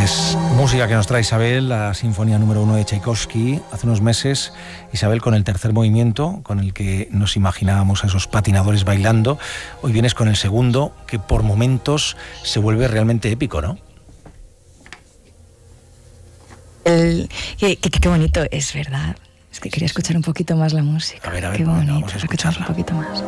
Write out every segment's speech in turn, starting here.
Es música que nos trae Isabel, la Sinfonía número 1 de Tchaikovsky, hace unos meses. Isabel, con el tercer movimiento, con el que nos imaginábamos a esos patinadores bailando. Hoy vienes con el segundo, que por momentos se vuelve realmente épico, ¿no? Qué bonito, es verdad. Es que quería escuchar un poquito más la música. A ver, qué bonito, vamos a escucharla un poquito más.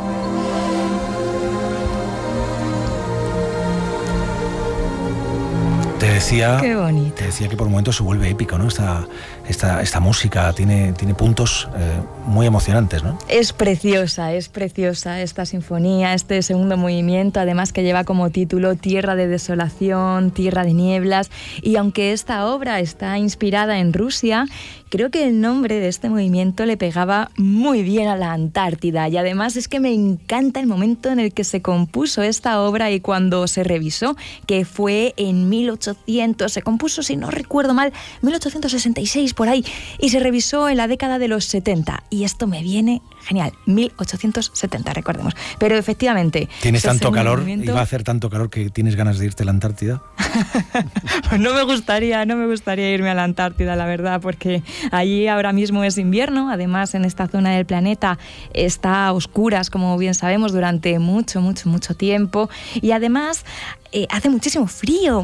Te decía que por momentos se vuelve épico, ¿no? Esta música tiene puntos muy emocionantes, ¿no? Es preciosa esta sinfonía, este segundo movimiento, además que lleva como título Tierra de desolación, tierra de nieblas, y aunque esta obra está inspirada en Rusia, creo que el nombre de este movimiento le pegaba muy bien a la Antártida, y además es que me encanta el momento en el que se compuso esta obra y cuando se revisó, que fue en 1800, se compuso, si no recuerdo mal, 1866 por ahí, y se revisó en la década de los 70, y esto me viene genial, 1870, recordemos. Pero efectivamente... ¿Tienes tanto calor? ¿Iba a hacer tanto calor que tienes ganas de irte a la Antártida? Pues no me gustaría irme a la Antártida, la verdad, porque allí ahora mismo es invierno, además en esta zona del planeta está a oscuras, como bien sabemos, durante mucho tiempo, y además hace muchísimo frío,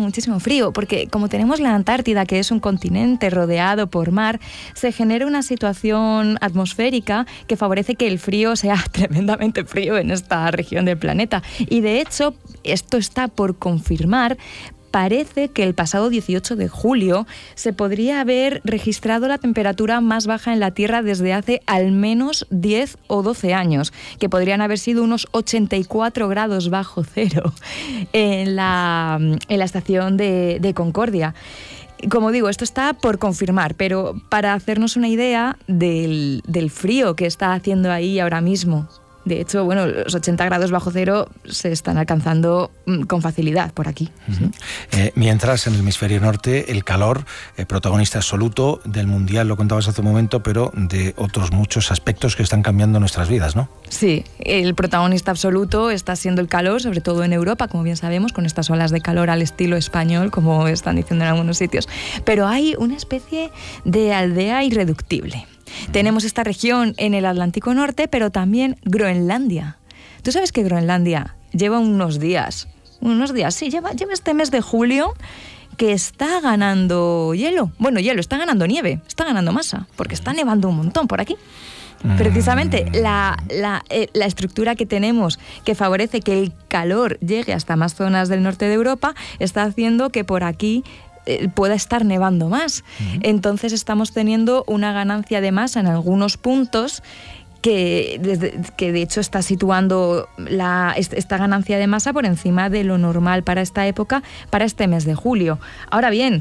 porque como tenemos la Antártida, que es un continente rodeado por mar, se genera una situación atmosférica que favorece que el frío sea tremendamente frío en esta región del planeta. Y de hecho, esto está por confirmar. Parece que el pasado 18 de julio se podría haber registrado la temperatura más baja en la Tierra desde hace al menos 10 o 12 años, que podrían haber sido unos 84 grados bajo cero en la estación de Concordia. Como digo, esto está por confirmar, pero para hacernos una idea del frío que está haciendo ahí ahora mismo. De hecho, bueno, los 80 grados bajo cero se están alcanzando con facilidad por aquí. Uh-huh. ¿Sí? Mientras en el hemisferio norte el calor, protagonista absoluto del Mundial, lo contabas hace un momento, pero de otros muchos aspectos que están cambiando nuestras vidas, ¿no? Sí, el protagonista absoluto está siendo el calor, sobre todo en Europa, como bien sabemos, con estas olas de calor al estilo español, como están diciendo en algunos sitios. Pero hay una especie de aldea irreductible. Tenemos esta región en el Atlántico Norte, pero también Groenlandia. ¿Tú sabes que Groenlandia lleva unos días, sí, lleva este mes de julio que está ganando hielo? Bueno, hielo, está ganando nieve, está ganando masa, porque está nevando un montón por aquí. Precisamente la estructura que tenemos, que favorece que el calor llegue hasta más zonas del norte de Europa, está haciendo que por aquí pueda estar nevando más. Entonces estamos teniendo una ganancia de masa en algunos puntos que de hecho está situando esta ganancia de masa por encima de lo normal para esta época, para este mes de julio. Ahora bien,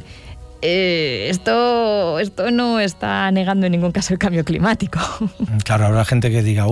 esto no está negando en ningún caso el cambio climático. Claro, habrá gente que diga,